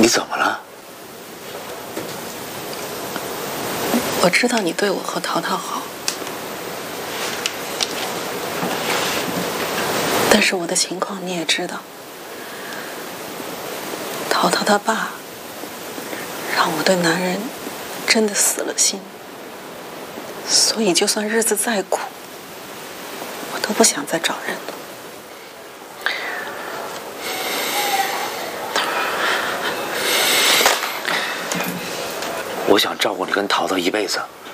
你怎么了？ 我知道你对我和淘淘好，但是我的情况你也知道。淘淘他爸让我对男人真的死了心，所以就算日子再苦，我都不想再找人了。 我想照顾你跟淘淘一辈子，